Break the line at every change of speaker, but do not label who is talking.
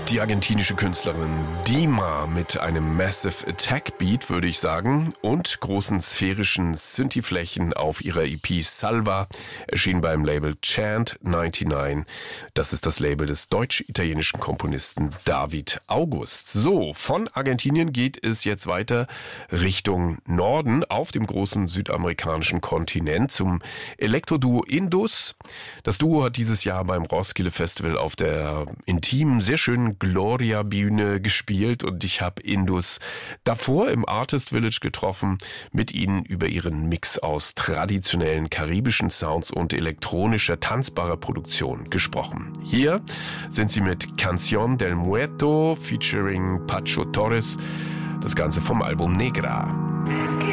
Die argentinische Künstlerin Dima mit einem Massive Attack Beat, würde ich sagen, und großen sphärischen Synthi-Flächen auf ihrer EP Salva erschien beim Label Chant 99. Das ist das Label des deutsch-italienischen Komponisten David August. So, von Argentinien geht es jetzt weiter Richtung Norden auf dem großen südamerikanischen Kontinent zum Elektroduo Indus. Das Duo hat dieses Jahr beim Roskilde Festival auf der intimen, sehr schönen Gloria-Bühne gespielt und ich habe Indus davor im Artist Village getroffen, mit ihnen über ihren Mix aus traditionellen karibischen Sounds und elektronischer, tanzbarer Produktion gesprochen. Hier sind sie mit Canción del Muerto featuring Pacho Torres, das Ganze vom Album Negra.